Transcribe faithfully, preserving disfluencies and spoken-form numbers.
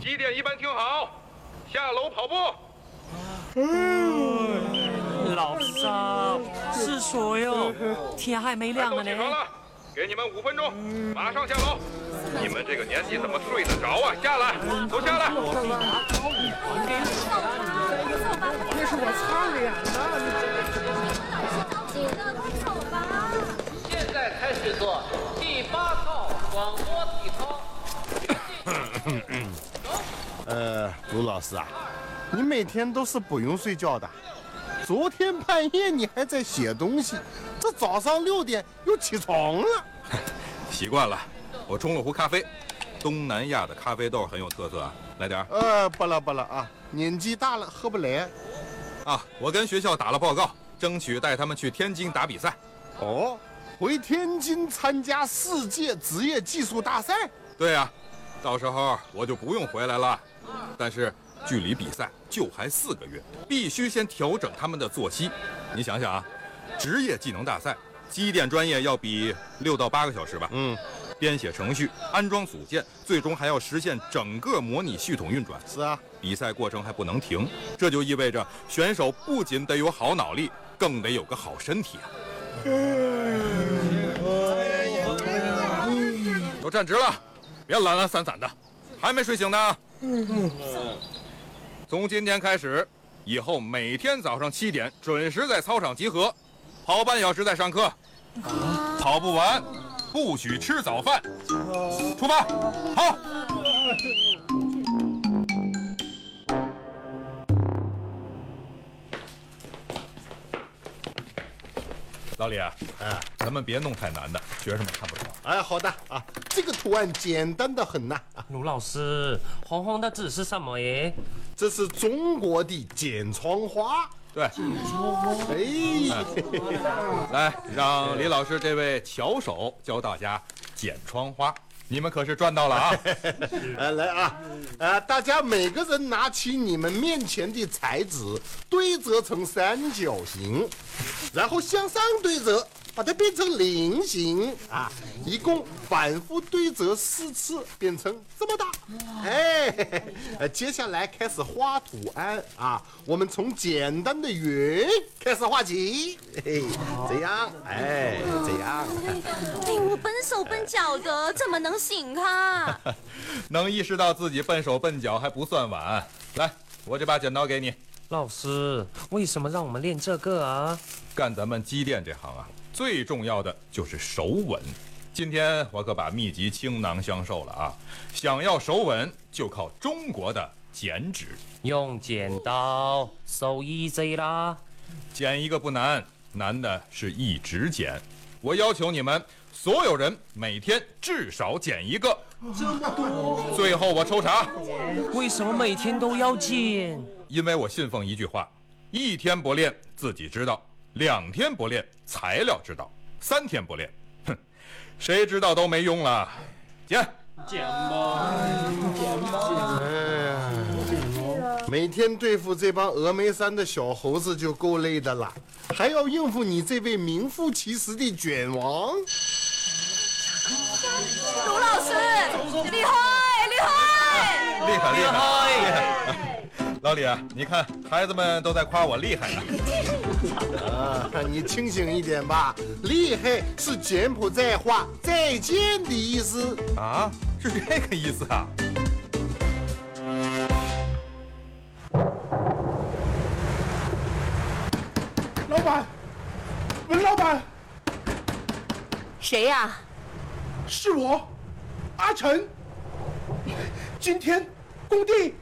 几点一班听好，下楼跑步。 嗯，老三是说哟，天还没亮呢。 都起床了，给你们五分钟，马上下楼。你们这个年纪怎么睡得着啊？下来，都下来。 那是我擦脸的。现在开始做第八套广播体操。 呃，卢老师啊，你每天都是不用睡觉的。昨天半夜你还在写东西，这早上六点又起床了。 习惯了，我冲了壶咖啡，东南亚的咖啡豆很有特色啊，来点儿。 呃，不了不了啊，年纪大了喝不来。 啊，我跟学校打了报告，争取带他们去天津打比赛。 哦，回天津参加世界职业技术大赛？ 对啊，到时候我就不用回来了。但是距离比赛就还四个月，必须先调整他们的作息。你想想啊，职业技能大赛，机电专业要比六到八个小时吧？嗯，编写程序、安装组件，最终还要实现整个模拟系统运转。 是啊， 比赛过程还不能停，这就意味着选手不仅得有好脑力，更得有个好身体啊！都站直了，别懒懒散散的，还没睡醒呢。从今天开始，以后每天早上七点准时在操场集合，跑半小时再上课。跑不完，不许吃早饭。出发，好。老李啊，哎，咱们别弄太难的，学生们看不懂。 哎，好的啊，这个图案简单的很呐。 卢老师，红红的字是什么耶？ 这是中国的剪窗花。 对， 哎， 来，让李老师这位巧手教大家剪窗花，你们可是赚到了啊！ 呃，来啊，呃，大家每个人拿起你们面前的彩纸，对折成三角形，然后向上对折，把它变成菱形啊，一共反复对折四次，变成这么大。哎，呃，接下来开始画图案啊，我们从简单的圆开始画起，嘿嘿，这样，哎，这样。 哎，我笨手笨脚的，怎么能行啊？ 能意识到自己笨手笨脚还不算晚。来，我这把剪刀给你。 老师，为什么让我们练这个啊？ 干咱们机电这行啊，最重要的就是手稳。今天我可把秘籍倾囊相授了啊！想要手稳，就靠中国的剪纸。 用剪刀，so easy 啦。 剪一个不难，难的是一直剪。我要求你们所有人每天至少剪一个。这么多？最后我抽查。 为什么每天都要剪？ 因为我信奉一句话：一天不练自己知道，两天不练材料知道，三天不练，哼，谁知道都没用了。剪， 剪吧， 剪吧。哎呀，每天对付这帮峨眉山的小猴子就够累的了，还要应付你这位名副其实的卷王。 卢老师，厉害，厉害， 厉害，厉害，厉害！老李啊，你看孩子们都在夸我厉害呢。 啊，你清醒一点吧，厉害是柬埔寨话再见的意思啊，是这个意思啊。 老板，文老板， 谁呀？ 是我，阿成。今天工地